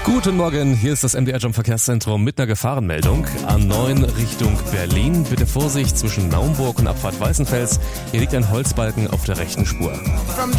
Guten Morgen, hier ist das MDR Jump Verkehrszentrum mit einer Gefahrenmeldung. A9 Richtung Berlin. Bitte Vorsicht zwischen Naumburg und Abfahrt Weißenfels. Hier liegt ein Holzbalken auf der rechten Spur.